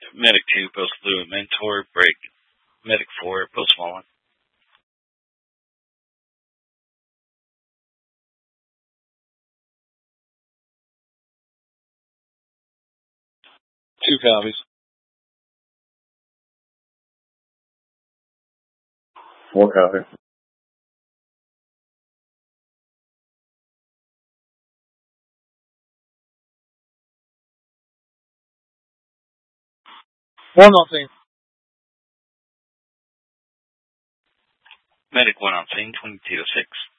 Medic 2, Post Blue, Mentor, break. Medic 4, Post Fallen. Two copies. 4 copies. One on scene. Medic 1 on scene, 2206.